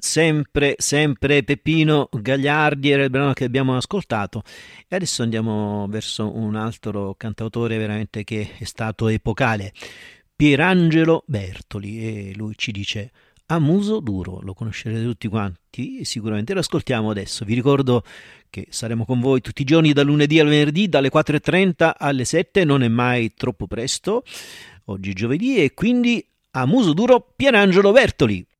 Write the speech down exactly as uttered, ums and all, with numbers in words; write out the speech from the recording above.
Sempre, sempre Peppino Gagliardi era il brano che abbiamo ascoltato e adesso andiamo verso un altro cantautore veramente che è stato epocale, Pierangelo Bertoli, e lui ci dice A muso duro, lo conoscerete tutti quanti e sicuramente lo ascoltiamo adesso. Vi ricordo che saremo con voi tutti i giorni dal lunedì al venerdì dalle quattro e trenta alle sette, non è mai troppo presto, oggi è giovedì e quindi A muso duro Pierangelo Bertoli.